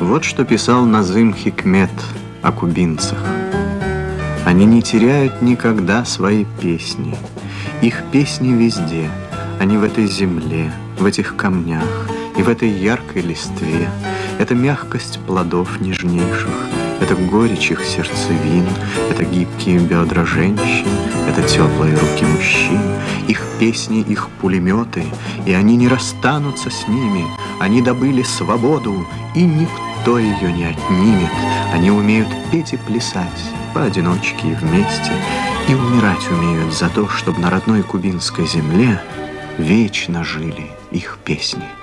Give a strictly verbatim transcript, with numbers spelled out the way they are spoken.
Вот что писал Назым Хикмет о кубинцах. Они не теряют никогда свои песни. Их песни везде. Они в этой земле, в этих камнях и в этой яркой листве. Это мягкость плодов нежнейших, это горечь их сердцевин, это гибкие бедра женщин, это теплые руки мужчин. Их песни, их пулеметы, и они не расстанутся с ними. Они добыли свободу, и никто ее не отнимет. Они умеют петь и плясать, поодиночке и вместе, и умирать умеют за то, чтобы на родной кубинской земле вечно жили их песни.